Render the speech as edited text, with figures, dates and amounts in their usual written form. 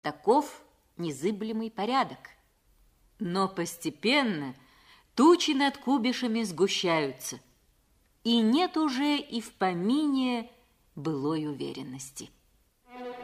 Таков незыблемый порядок. Но постепенно тучи над Кубишами сгущаются, и нет уже и в помине былой уверенности.